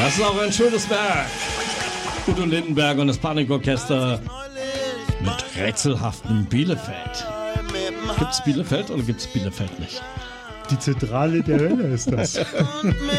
Das ist auch ein schönes Werk. Udo Lindenberg und das Panikorchester mit rätselhaftem Bielefeld. Gibt's Bielefeld oder gibt's Bielefeld nicht? Die Zentrale der Hölle ist das.